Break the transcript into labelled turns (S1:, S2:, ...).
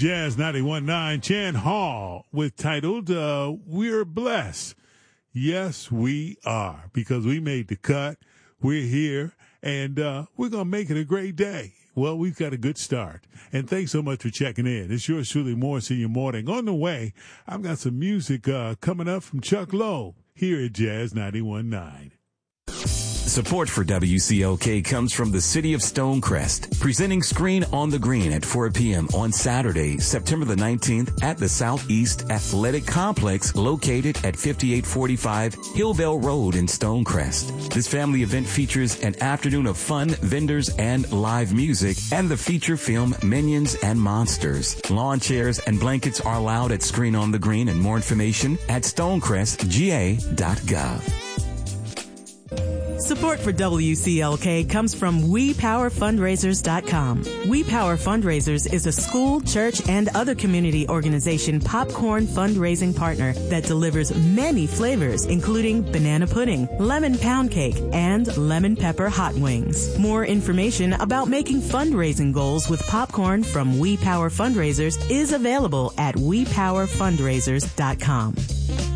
S1: Jazz 91.9. Chan Hall with titled We're Blessed. Yes, we are, because we made the cut. We're here, and we're going to make it a great day. Well, we've got a good start. And thanks so much for checking in. It's yours truly, Morris in your morning. On the way, I've got some music coming up from Chuck Lowe here at Jazz 91.9.
S2: Support for WCLK comes from the City of Stonecrest, presenting Screen on the Green at 4 p.m. on Saturday, September the 19th at the Southeast Athletic Complex located at 5845 Hillvale Road in Stonecrest. This family event features an afternoon of fun, vendors, and live music, and the feature film Minions and Monsters. Lawn chairs and blankets are allowed at Screen on the Green, and more information at stonecrestga.gov.
S3: Support for WCLK comes from WePowerFundraisers.com. We Power Fundraisers is a school, church, and other community organization popcorn fundraising partner that delivers many flavors, including banana pudding, lemon pound cake, and lemon pepper hot wings. More information about making fundraising goals with popcorn from We Power Fundraisers is available at WePowerFundraisers.com.